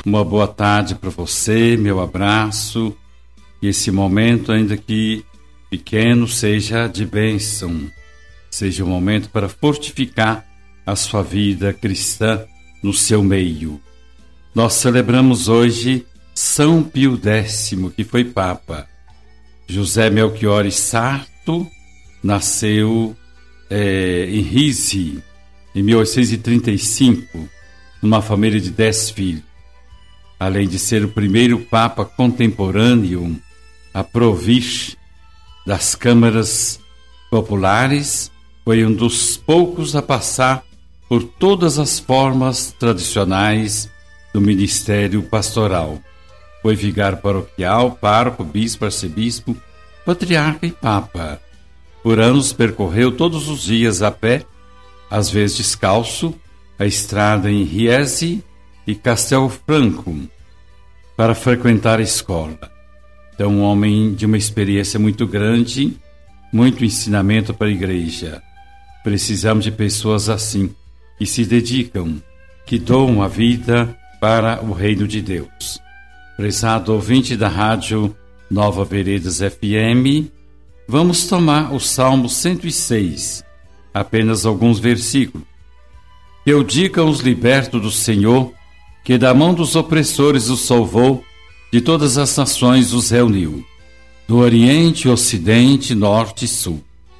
Uma boa tarde para você, meu abraço. E esse momento, ainda que pequeno, seja de bênção. Seja um momento para fortificar a sua vida cristã no seu meio. Nós celebramos hoje São Pio X, que foi Papa. José Melchior Sarto nasceu em Rise, em 1835, numa família de 10 filhos. Além de ser o primeiro Papa contemporâneo a provir das câmaras populares, foi um dos poucos a passar por todas as formas tradicionais do ministério pastoral. Foi vigário paroquial, pároco, bispo, arcebispo, patriarca e papa. Por anos percorreu todos os dias a pé, às vezes descalço, a estrada em Riese e Castelfranco, para frequentar a escola. Então, um homem de uma experiência muito grande, muito ensinamento para a igreja. Precisamos de pessoas assim, que se dedicam, que doam a vida para o reino de Deus. Prezado ouvinte da rádio Nova Veredas FM, vamos tomar o Salmo 106, apenas alguns versículos. Eu diga aos libertos do Senhor, que da mão dos opressores os salvou, de todas as nações os reuniu, do Oriente, Ocidente, Norte e Sul.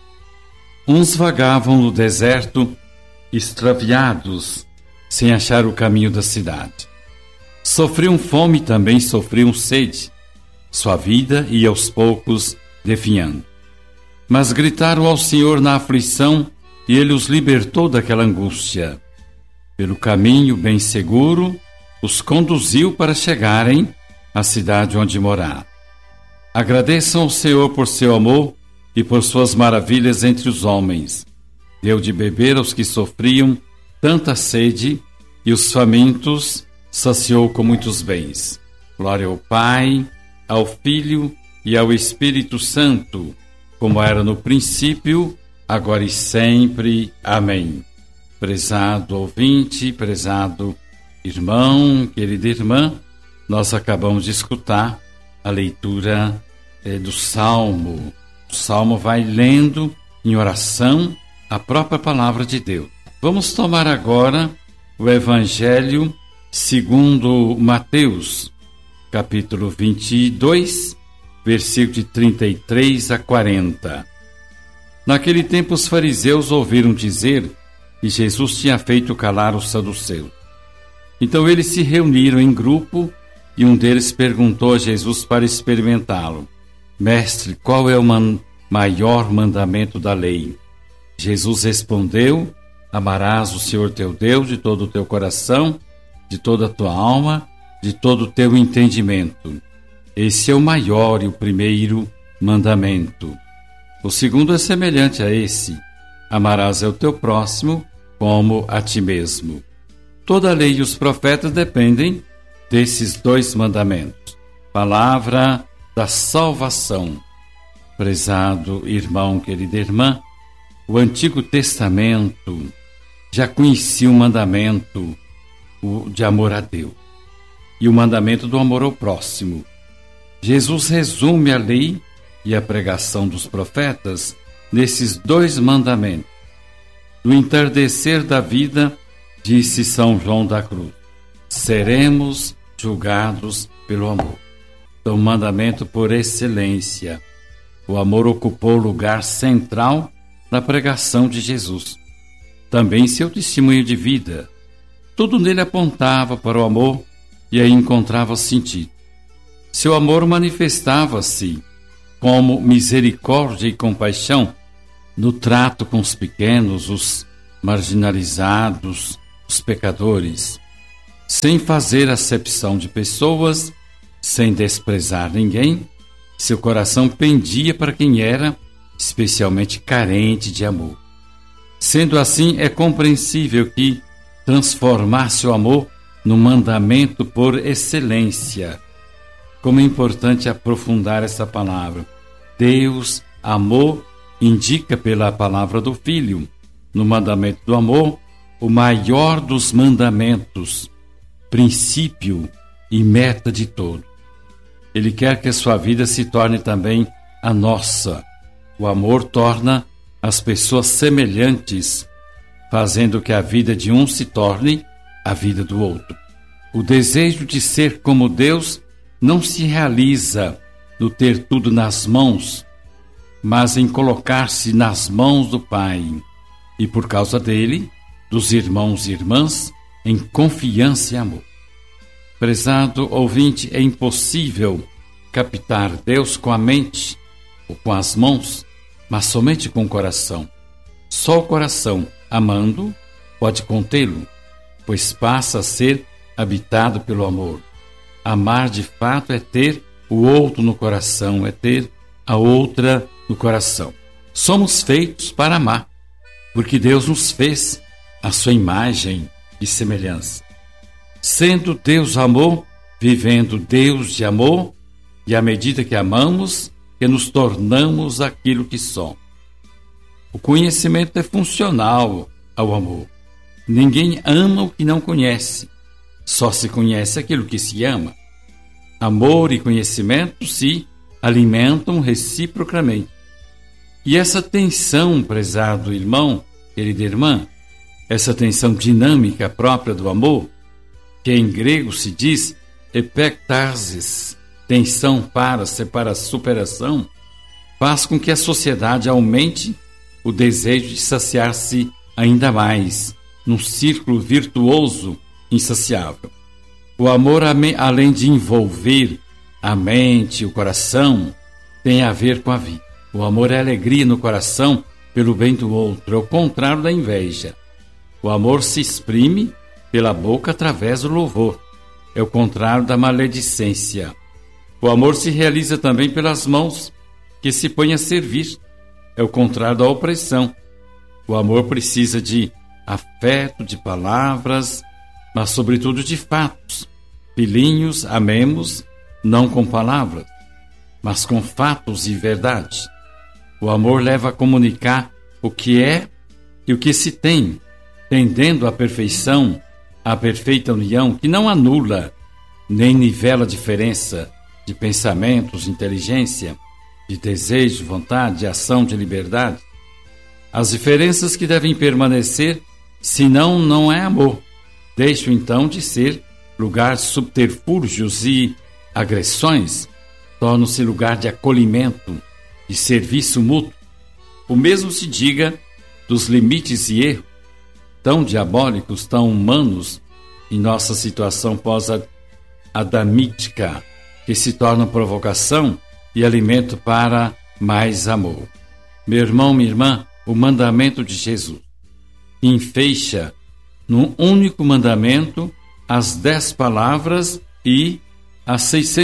Uns vagavam no deserto, extraviados, sem achar o caminho da cidade. Sofriam fome e também sofriam sede. Sua vida ia aos poucos definhando. Mas gritaram ao Senhor na aflição, e Ele os libertou daquela angústia. Pelo caminho bem seguro, os conduziu para chegarem à cidade onde morar. Agradeçam ao Senhor por seu amor e por suas maravilhas entre os homens. Deu de beber aos que sofriam tanta sede, e os famintos saciou com muitos bens. Glória ao Pai, ao Filho e ao Espírito Santo, como era no princípio, agora e sempre. Amém. Prezado ouvinte, prezado irmão, querida irmã, nós acabamos de escutar a leitura do Salmo. O Salmo vai lendo em oração a própria palavra de Deus. Vamos tomar agora o Evangelho segundo Mateus, capítulo 22, versículo de 33 a 40. Naquele tempo os fariseus ouviram dizer que Jesus tinha feito calar os saduceus. Então eles se reuniram em grupo e um deles perguntou a Jesus para experimentá-lo: Mestre, qual é o maior mandamento da lei? Jesus respondeu: Amarás o Senhor teu Deus de todo o teu coração, de toda a tua alma, de todo o teu entendimento. Esse é o maior e o primeiro mandamento. O segundo é semelhante a esse: amarás ao teu próximo como a ti mesmo. Toda a lei e os profetas dependem desses dois mandamentos. Palavra da salvação. Prezado irmão, querida irmã, o Antigo Testamento já conhecia o mandamento de amor a Deus e o mandamento do amor ao próximo. Jesus resume a lei e a pregação dos profetas nesses dois mandamentos. No entardecer da vida, disse São João da Cruz, seremos julgados pelo amor. Então, mandamento por excelência. O amor ocupou lugar central na pregação de Jesus. Também seu testemunho de vida. Tudo nele apontava para o amor e aí encontrava sentido. Seu amor manifestava-se como misericórdia e compaixão no trato com os pequenos, os marginalizados, os pecadores, sem fazer acepção de pessoas, sem desprezar ninguém. Seu coração pendia para quem era especialmente carente de amor. Sendo assim, é compreensível que transformasse o amor no mandamento por excelência. Como é importante aprofundar essa palavra. Deus, amor, indica pela palavra do Filho, no mandamento do amor, o maior dos mandamentos, princípio e meta de todo. Ele quer que a sua vida se torne também a nossa. O amor torna as pessoas semelhantes, fazendo que a vida de um se torne a vida do outro. O desejo de ser como Deus não se realiza no ter tudo nas mãos, mas em colocar-se nas mãos do Pai e, por causa dele, dos irmãos e irmãs, em confiança e amor. Prezado ouvinte, é impossível captar Deus com a mente ou com as mãos, mas somente com o coração. Só o coração, amando, pode contê-lo, pois passa a ser habitado pelo amor. Amar de fato é ter o outro no coração, é ter a outra no coração. Somos feitos para amar, porque Deus nos fez a sua imagem e semelhança. Sendo Deus amor, vivendo Deus de amor, e à medida que amamos, que nos tornamos aquilo que somos. O conhecimento é funcional ao amor. Ninguém ama o que não conhece. Só se conhece aquilo que se ama. Amor e conhecimento se alimentam reciprocamente. E essa tensão, prezado irmão, querida irmã, essa tensão dinâmica própria do amor, que em grego se diz epektasis, tensão para superação, faz com que a sociedade aumente o desejo de saciar-se ainda mais, num círculo virtuoso insaciável. O amor, além de envolver a mente e o coração, tem a ver com a vida. O amor é alegria no coração pelo bem do outro, é o contrário da inveja. O amor se exprime pela boca através do louvor, é o contrário da maledicência. O amor se realiza também pelas mãos que se põem a servir, é o contrário da opressão. O amor precisa de afeto, de palavras, mas sobretudo de fatos. Filhinhos, amemos, não com palavras, mas com fatos e verdade. O amor leva a comunicar o que é e o que se tem, tendendo à perfeição, à perfeita união, que não anula, nem nivela a diferença de pensamentos, de inteligência, de desejo, de vontade, de ação, de liberdade. As diferenças que devem permanecer, senão não é amor, deixam então de ser lugar de subterfúgios e agressões, tornam-se lugar de acolhimento, de serviço mútuo. O mesmo se diga dos limites e erros, tão diabólicos, tão humanos, em nossa situação pós-adamítica, que se tornam provocação e alimento para mais amor. Meu irmão, minha irmã, o mandamento de Jesus enfeixa num único mandamento as 10 palavras e as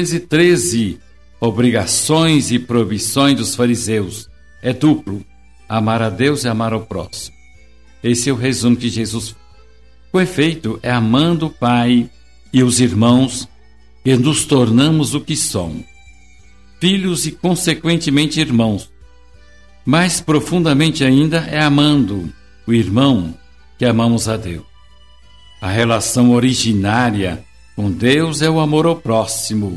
613 obrigações e proibições dos fariseus. É duplo, amar a Deus e amar ao próximo. Esse é o resumo que Jesus fez. Com efeito, é amando o Pai e os irmãos que nos tornamos o que somos, filhos e, consequentemente, irmãos. Mais profundamente ainda, é amando o irmão que amamos a Deus. A relação originária com Deus é o amor ao próximo.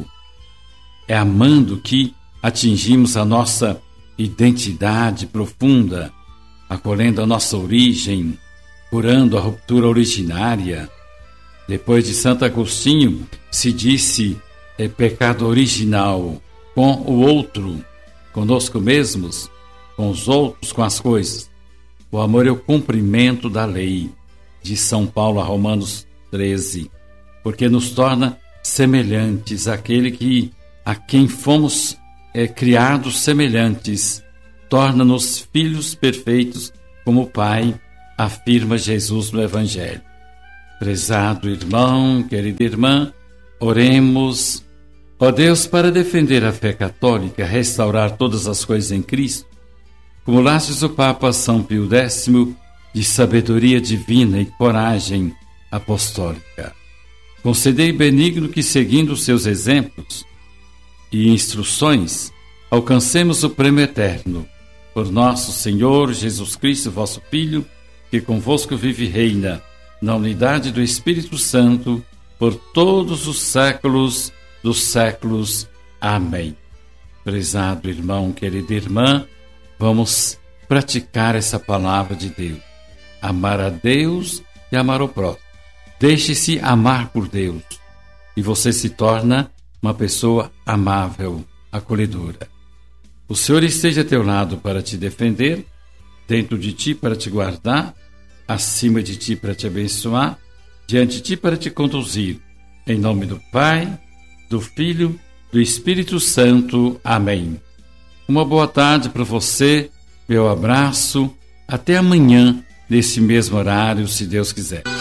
É amando que atingimos a nossa identidade profunda, acolhendo a nossa origem, curando a ruptura originária. Depois de Santo Agostinho, se disse pecado original com o outro, conosco mesmos, com os outros, com as coisas. O amor é o cumprimento da lei, de São Paulo a Romanos 13, porque nos torna semelhantes àquele a quem fomos criados semelhantes, torna-nos filhos perfeitos, como o Pai afirma Jesus no Evangelho. Prezado irmão, querida irmã, oremos. Ó Deus, para defender a fé católica, restaurar todas as coisas em Cristo, cumulastes o Papa São Pio X de sabedoria divina e coragem apostólica. Concedei benigno que, seguindo os seus exemplos e instruções, alcancemos o prêmio eterno. Por nosso Senhor Jesus Cristo, vosso Filho, que convosco vive e reina, na unidade do Espírito Santo, por todos os séculos dos séculos. Amém. Prezado irmão, querida irmã, vamos praticar essa palavra de Deus. Amar a Deus e amar o próximo. Deixe-se amar por Deus e você se torna uma pessoa amável, acolhedora. O Senhor esteja a teu lado para te defender, dentro de ti para te guardar, acima de ti para te abençoar, diante de ti para te conduzir. Em nome do Pai, do Filho, do Espírito Santo. Amém. Uma boa tarde para você, meu abraço. Até amanhã, nesse mesmo horário, se Deus quiser.